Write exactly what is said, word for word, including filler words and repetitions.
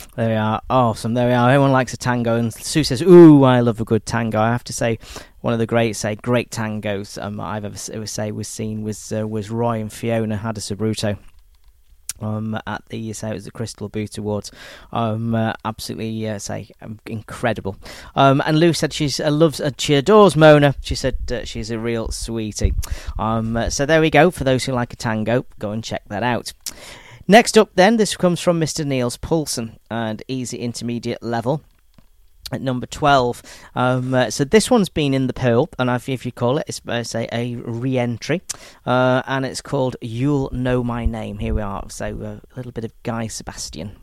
There we are. Awesome. There we are. Everyone likes a tango. And Sue says, ooh, I love a good tango. I have to say, one of the great, say, great tangos um, I've ever, ever say was seen was uh, was Roy and Fiona Hadisabruto. Um, at the say it was the Crystal Boot Awards, um, uh, absolutely uh, say um, incredible. Um, and Lou said she's uh, loves, uh, she adores Mona. She said uh, she's a real sweetie. Um, uh, so there we go. For those who like a tango, go and check that out. Next up, then, this comes from Mister Niels Poulsen and Easy Intermediate Level. At number twelve. Um, uh, so this one's been in the poll, and if, if you call it, it's uh, say a re-entry, uh, and it's called You'll Know My Name. Here we are. So uh, a little bit of Guy Sebastian.